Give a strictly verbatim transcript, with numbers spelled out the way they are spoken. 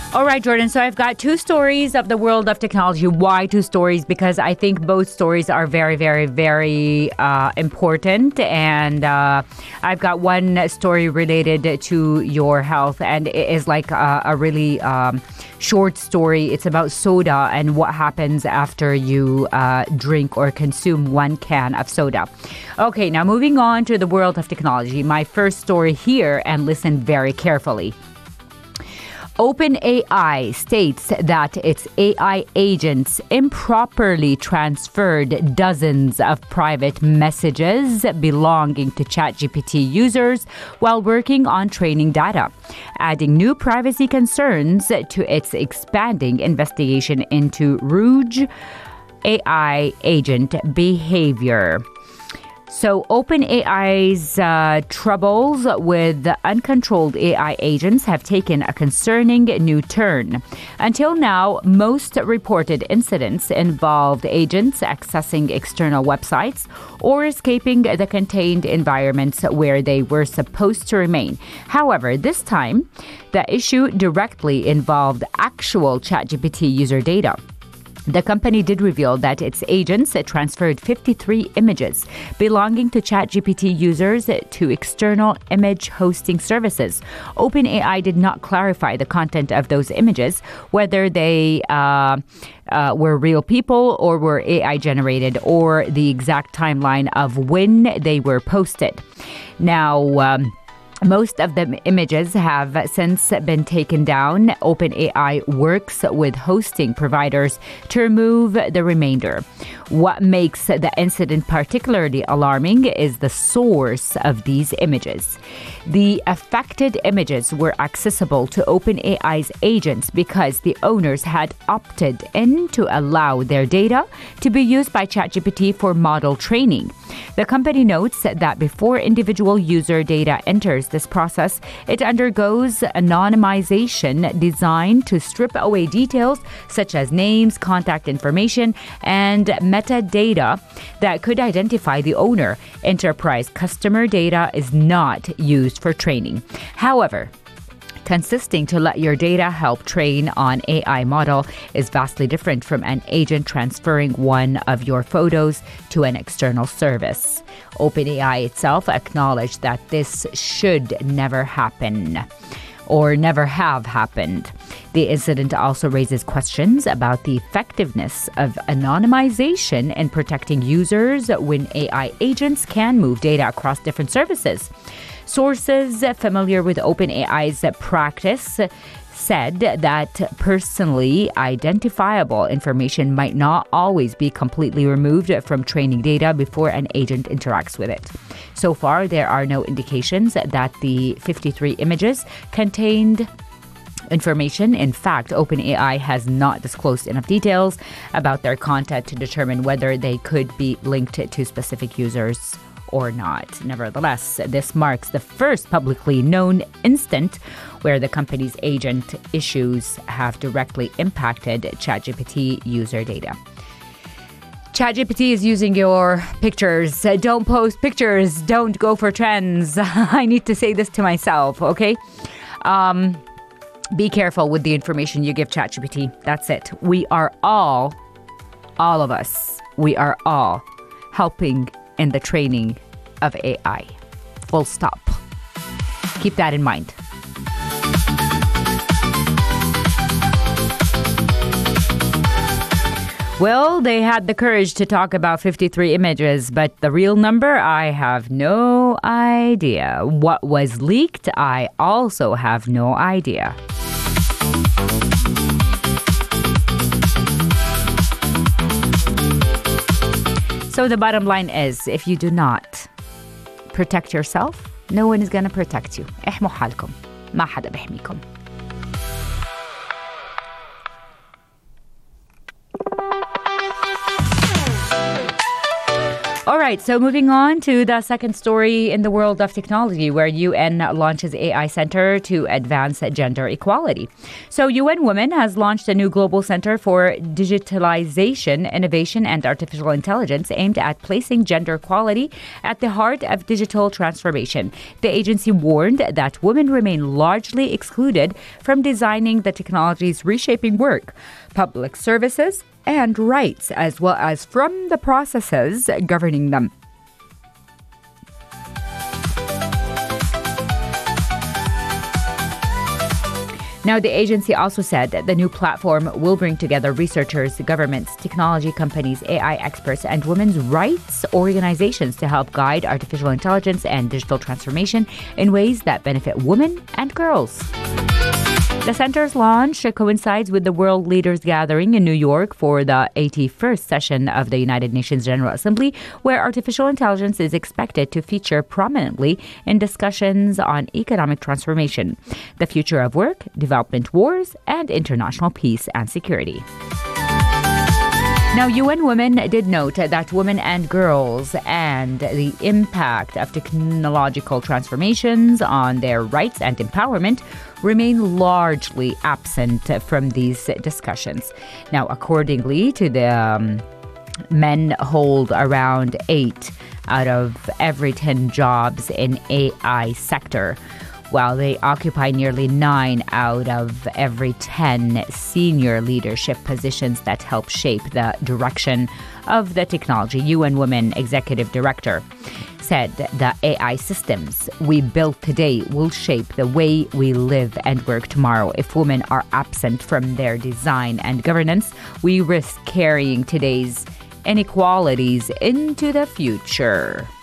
All right, Jordan. So I've got two stories of the world of technology. Why two stories? Because I think both stories are very, very, very uh, important. And uh, I've got one story related to your health, and it is like a, a really um, short story. It's about soda and what happens after you uh, drink or consume one can of soda. Okay, now moving on to the world of technology. My first story here, and listen very carefully. OpenAI states that its A I agents improperly transferred dozens of private messages belonging to ChatGPT users while working on training data, adding new privacy concerns to its expanding investigation into rogue A I agent behavior. So OpenAI's uh, troubles with uncontrolled A I agents have taken a concerning new turn. Until now, most reported incidents involved agents accessing external websites or escaping the contained environments where they were supposed to remain. However, this time, the issue directly involved actual ChatGPT user data. The company did reveal that its agents transferred fifty-three images belonging to ChatGPT users to external image hosting services. OpenAI did not clarify the content of those images, whether they uh, uh, were real people or were A I generated, or the exact timeline of when they were posted. Now, um, most of the images have since been taken down. OpenAI works with hosting providers to remove the remainder. What makes the incident particularly alarming is the source of these images. The affected images were accessible to OpenAI's agents because the owners had opted in to allow their data to be used by ChatGPT for model training. The company notes that before individual user data enters this process, it undergoes anonymization designed to strip away details such as names, contact information, and metadata that could identify the owner. Enterprise customer data is not used for training. However, consisting to let your data help train on A I model is vastly different from an agent transferring one of your photos to an external service. OpenAI itself acknowledged that this should never happen or never have happened. The incident also raises questions about the effectiveness of anonymization in protecting users when A I agents can move data across different services. Sources familiar with OpenAI's practice said that personally identifiable information might not always be completely removed from training data before an agent interacts with it. So far, there are no indications that the fifty-three images contained information. In fact, OpenAI has not disclosed enough details about their content to determine whether they could be linked to specific users or not. Nevertheless, this marks the first publicly known instant where the company's agent issues have directly impacted ChatGPT user data. ChatGPT is using your pictures. Don't post pictures. Don't go for trends. I need to say this to myself, okay? Um, be careful with the information you give ChatGPT. That's it. We are all, all of us, we are all helping in the training of A I. Full stop. Keep that in mind. Well, they had the courage to talk about fifty-three images, but the real number, I have no idea. What was leaked, I also have no idea. So the bottom line is, if you do not protect yourself, no one is going to protect you. احموا حالكم. ما حدا بيحميكم. All right. right, so moving on to the second story in the world of technology, where U N launches A I Center to advance gender equality. So U N Women has launched a new global center for digitalization, innovation, and artificial intelligence aimed at placing gender equality at the heart of digital transformation. The agency warned that women remain largely excluded from designing the technologies reshaping work, public services, and rights, as well as from the processes governing them. Now, the agency also said that the new platform will bring together researchers, governments, technology companies, A I experts, and women's rights organizations to help guide artificial intelligence and digital transformation in ways that benefit women and girls. The center's launch coincides with the World Leaders Gathering in New York for the eighty-first session of the United Nations General Assembly, where artificial intelligence is expected to feature prominently in discussions on economic transformation, the future of work, development wars, and international peace and security. Now, U N Women did note that women and girls and the impact of technological transformations on their rights and empowerment remain largely absent from these discussions. Now, accordingly to the um, men hold around eight out of every ten jobs in A I sector, while they occupy nearly nine out of every ten senior leadership positions that help shape the direction of the technology. U N Women Executive Director said the A I systems we build today will shape the way we live and work tomorrow. If women are absent from their design and governance, we risk carrying today's inequalities into the future.